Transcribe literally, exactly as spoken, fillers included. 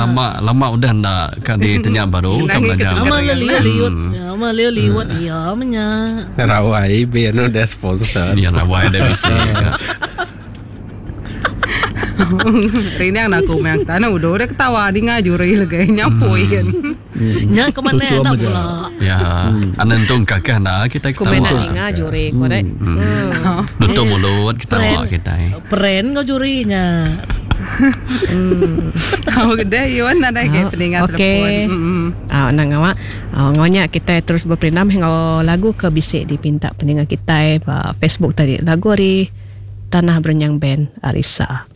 lama lama udah ndak kadi tanya baru kan belajar. Ama liu liut. Ama liu liut iya menya. Rawai biar udah sponsor. Iya rawai dah bisa. Rini yang nak kumang tanah udah udah ketawa di ngajuri lagi nyapuin. Nya kemana nak pula? Ya, anan tung kakak nak kita ketawa. Kumena ngajuri korek. Nutup mulut ketawa kita. Peren kau jurinya. Tahu gede Iwan ada kayak peningat telepon. Ah, nang ngawa. Ngawanya kita terus berperinam hingga lagu ke bisik dipinta peningat kita pa Facebook tadi. Lagu hari Tanah Berenyang Band Arisa.